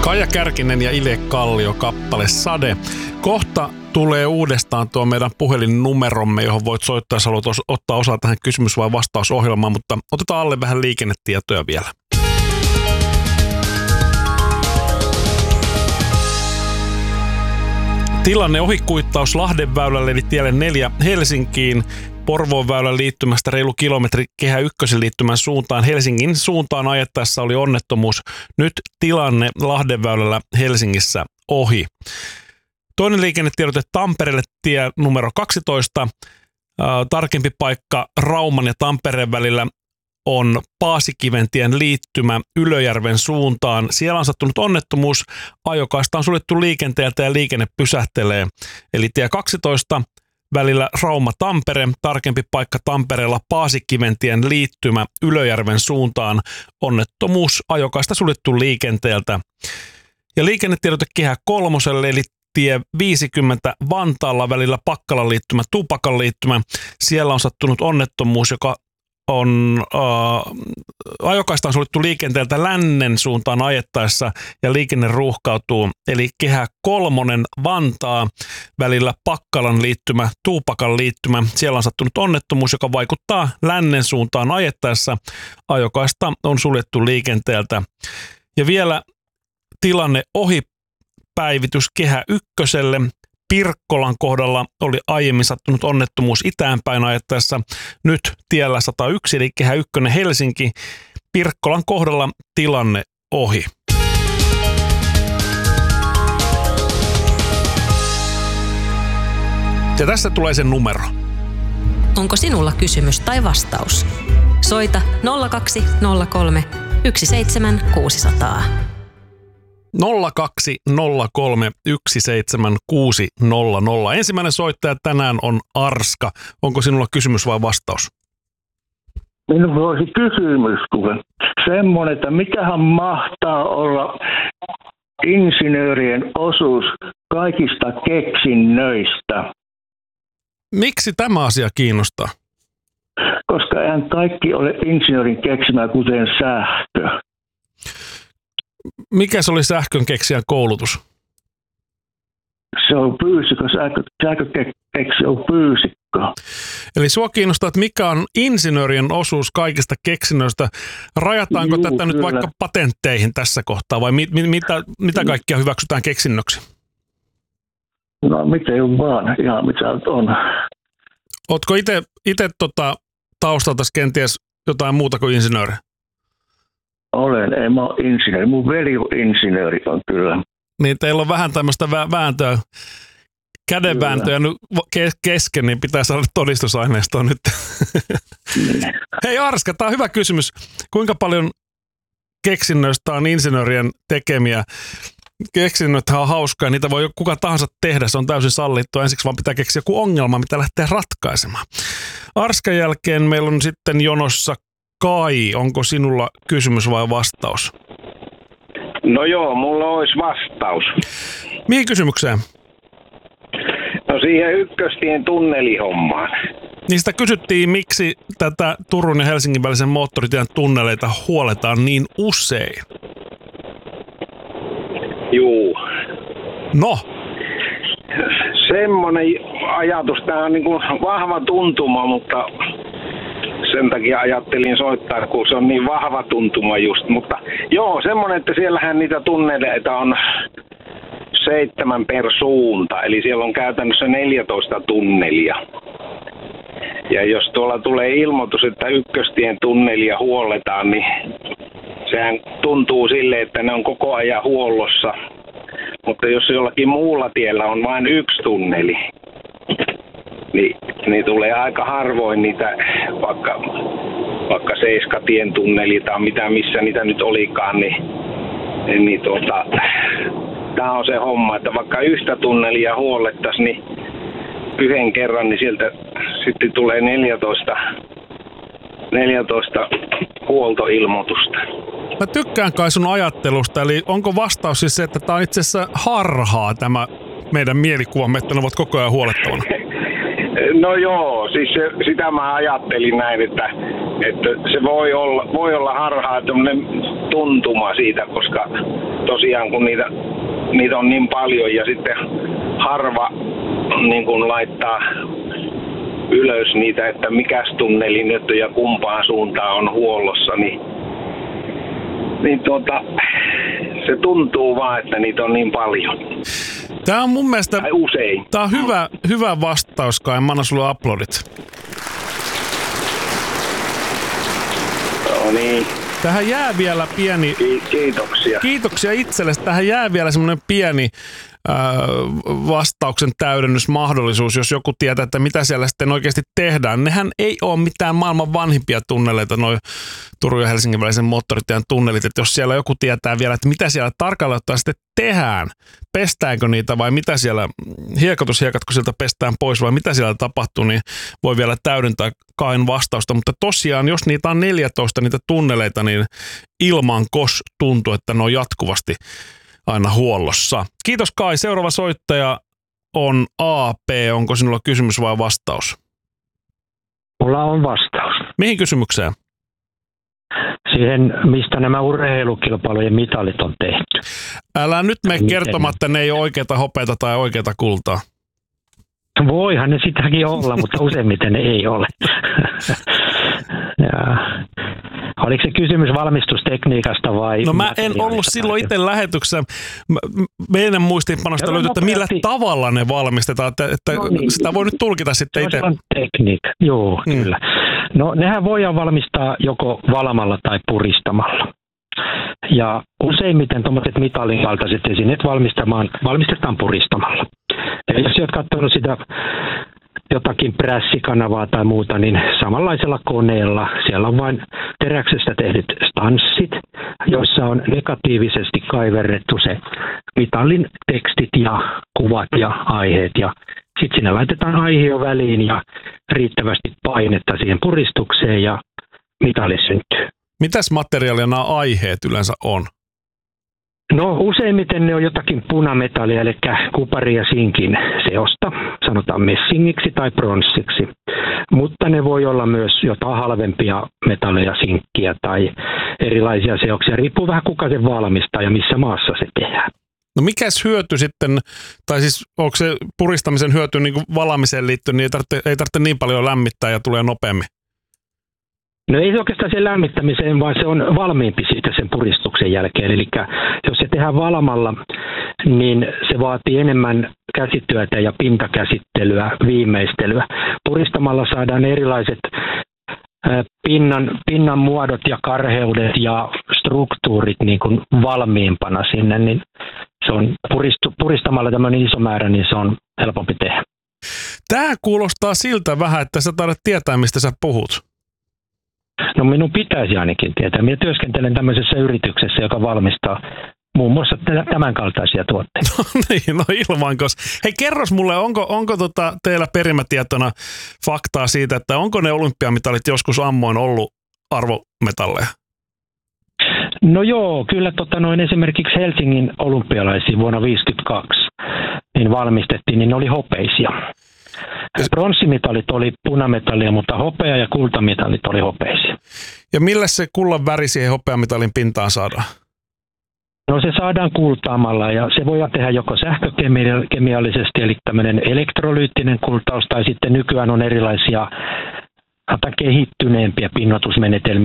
Kaija Kärkinen ja Ile Kallio kappale Sade. Kohta tulee uudestaan tuo meidän puhelinnumeromme, johon voit soittaa, jos haluat ottaa osaa tähän kysymys- vai vastausohjelmaan, mutta otetaan alle vähän liikennetietoja vielä. Tilanne ohikuittaus Lahdenväylälle eli tielle 4 Helsinkiin. Porvoon väylän liittymästä reilu kilometri Kehä Ykkösen liittymän suuntaan. Helsingin suuntaan ajettaessa oli onnettomuus. Nyt tilanne Lahdenväylällä Helsingissä ohi. Toinen liikennetiedote Tampereelle tie numero 12. Tarkempi paikka Rauman ja Tampereen välillä on Paasikiventien liittymä Ylöjärven suuntaan. Siellä on sattunut onnettomuus. Ajokaista on suljettu liikenteeltä ja liikenne pysähtelee. Eli tie 12 välillä Rauma-Tampere, tarkempi paikka Tampereella Paasikiventien liittymä Ylöjärven suuntaan. Onnettomuus, ajokaista suljettu liikenteeltä. Ja liikennetiedote Kehä Kolmoselle eli tie 50 Vantaalla välillä Pakkalan liittymä Tupakan liittymä. Siellä on sattunut onnettomuus, joka on ajokaista on suljettu liikenteeltä lännen suuntaan ajettaessa ja liikenne ruuhkautuu. Eli Kehä Kolmonen Vantaa välillä Pakkalan liittymä, Tuupakan liittymä. Siellä on sattunut onnettomuus, joka vaikuttaa lännen suuntaan ajettaessa. Ajokaista on suljettu liikenteeltä. Ja vielä tilanne ohi päivitys Kehä Ykköselle. Pirkkolan kohdalla oli aiemmin sattunut onnettomuus itäänpäin ajettaessa. Nyt tiellä 101 eli Kehä Ykkönen Helsinki. Pirkkolan kohdalla tilanne ohi. Ja tässä tulee sen numero. Onko sinulla kysymys tai vastaus? Soita 0203 17600. 0203 17600. Ensimmäinen soittaja tänään on Arska. Onko sinulla kysymys vai vastaus? Minulla olisi kysymys, semmoinen, että mikähän mahtaa olla insinöörien osuus kaikista keksinnöistä? Miksi tämä asia kiinnostaa? Koska eihän kaikki ole insinöörin keksimää, kuten sähkö. Mikä se oli sähkön keksijän koulutus? Se on fyysikko, sähkökeksijä on fyysikko. Eli sua kiinnostaa, että mikä on insinöörien osuus kaikista keksinnöistä. Rajataanko tätä kyllä nyt vaikka patentteihin tässä kohtaa vai mitä kaikkia hyväksytään keksinnöksi? No miten vaan, ihan mitä on. Ootko itse taustalta kenties jotain muuta kuin insinööri? Olen, en mä ole insinööri. Mun veli on insinööri on kyllä. Niin teillä on vähän tämmöistä vääntöä, kädenvääntöä nyt kesken, niin pitää saada todistusaineistoa nyt. Hei Arska, tää on hyvä kysymys. Kuinka paljon keksinnöistä on insinöörien tekemiä? Keksinnöthän on hauskaa, niitä voi kuka tahansa tehdä, se on täysin sallittua. Ensiksi vaan pitää keksiä joku ongelma, mitä lähtee ratkaisemaan. Arskan jälkeen meillä on sitten jonossa Kai. Onko sinulla kysymys vai vastaus? No joo, mulla olisi vastaus. Mihin kysymykseen? No siihen Ykköstien tunnelihommaan. Niistä kysyttiin, miksi tätä Turun ja Helsingin välisen moottoritien tunneleita huoletaan niin usein. Juu. No? Semmoinen ajatus, tämä on niin kuin vahva tuntuma, mutta sen takia ajattelin soittaa, kun se on niin vahva tuntuma just. Mutta joo, semmoinen, että siellähän niitä tunneleita on 7 per suunta, eli siellä on käytännössä 14 tunnelia. Ja jos tuolla tulee ilmoitus, että Ykköstien tunnelia huolletaan, niin sehän tuntuu silleen, että ne on koko ajan huollossa. Mutta jos jollakin muulla tiellä on vain 1 tunneli, niin tulee aika harvoin niitä vaikka 7-tien tunneli tai missä niitä nyt olikaan, niin tämä on se homma, että vaikka yhtä tunnelia huollettaisiin, niin yhden kerran, niin sieltä sitten tulee 14 huoltoilmoitusta. Mä tykkään kai sun ajattelusta, eli onko vastaus siis se, että tämä on itse asiassa harhaa tämä meidän mielikuvamme, että ne ovat koko ajan huolettavana? No joo, siis sitä mä ajattelin näin, että se voi olla harhaa, että tuntuma siitä, koska tosiaan kun niitä on niin paljon ja sitten harva niin kun laittaa ylös niitä, että mikäs tunneli nyt ja kumpaan suuntaan on huollossa, niin se tuntuu vaan, että niitä on niin paljon. Tämä on mun mielestä usein. Tämä on hyvä vastaus, Kai. Mä annan sulle aplodit. No niin. Tähän jää vielä pieni... Kiitoksia. Kiitoksia itsellesi. Tähän jää vielä semmoinen pieni vastauksen täydennysmahdollisuus, jos joku tietää, että mitä siellä sitten oikeasti tehdään. Nehän ei ole mitään maailman vanhimpia tunneleita, noi Turun ja Helsingin välisen moottoritien tunnelit, että jos siellä joku tietää vielä, että mitä siellä tarkalleen ottaen sitten tehdään, pestäänkö niitä vai mitä siellä, hiekotushiekat, kun sieltä pestään pois vai mitä siellä tapahtuu, niin voi vielä täydentää Kain vastausta, mutta tosiaan, jos niitä on 14 niitä tunneleita, niin ilman kos tuntuu, että ne on jatkuvasti aina huollossa. Kiitos Kai. Seuraava soittaja on AP. Onko sinulla kysymys vai vastaus? Mulla on vastaus. Mihin kysymykseen? Siihen, mistä nämä urheilukilpailujen mitalit on tehty. Älä nyt mene kertomaan, että ne ei ole oikeata hopeata tai oikeata kultaa. Voihan ne sitäkin olla, mutta useimmiten ne ei ole. Ja. Oliko se kysymys valmistustekniikasta vai... No mä en ollut silloin itse lähetyksessä. Meidän muistiinpanosta löytyy, että millä tavalla ne valmistetaan. Että no niin. Sitä voi nyt tulkita sitten itse. Se on tekniikka, joo, kyllä. No nehän voidaan valmistaa joko valamalla tai puristamalla. Ja useimmiten tuommoiset mitalin kaltaiset esineet valmistetaan puristamalla. Ja jos olet katsonut sitä jotakin prässikanavaa tai muuta, niin samanlaisella koneella siellä on vain teräksestä tehdyt stanssit, joissa on negatiivisesti kaiverrettu se mitallin tekstit ja kuvat ja aiheet. Ja sitten sinne laitetaan aihio väliin ja riittävästi painetta siihen puristukseen ja mitalli syntyy. Mitäs materiaalia nämä aiheet yleensä on? No useimmiten ne on jotakin punametallia, eli kupari ja sinkin seosta, sanotaan messingiksi tai pronssiksi. Mutta ne voi olla myös jotain halvempia metalleja, sinkkiä tai erilaisia seoksia. Riippuu vähän kuka sen valmistaa ja missä maassa se tehdään. No mikäs hyöty sitten, tai siis onko se puristamisen hyöty niin kuin valamiseen liittyen, niin ei tarvitse niin paljon lämmittää ja tulee nopeammin? No ei se oikeastaan sen lämmittämiseen, vaan se on valmiimpi siitä sen puristuksen jälkeen. Eli jos se tehdään valamalla, niin se vaatii enemmän käsityötä ja pintakäsittelyä, viimeistelyä. Puristamalla saadaan erilaiset pinnan muodot ja karheudet ja struktuurit niin kuin valmiimpana sinne, niin se on puristamalla tämmöinen iso määrä, niin se on helpompi tehdä. Tämä kuulostaa siltä vähän, että sä taidat tietää, mistä sä puhut. No minun pitäisi ainakin tietää. Minä työskentelen tämmöisessä yrityksessä, joka valmistaa muun muassa tämän kaltaisia tuotteita. No niin, no ilmankos. Hei, kerros mulle, onko teillä perimätietona faktaa siitä, että onko ne olympiamitalit joskus ammoin ollut arvometalleja? No joo, kyllä esimerkiksi Helsingin olympialaisiin vuonna 1952 niin valmistettiin, niin ne oli hopeisia. Pronssimitalit oli punametallia, mutta hopea- ja kultamitalit oli hopeisia. Ja millä se kullan väri siihen hopeamitalin pintaan saadaan? No se saadaan kultaamalla ja se voidaan tehdä joko sähkökemiallisesti, eli tämmöinen elektrolyyttinen kultaus, tai sitten nykyään on erilaisia kehittyneempiä pinnotusmenetelmiä,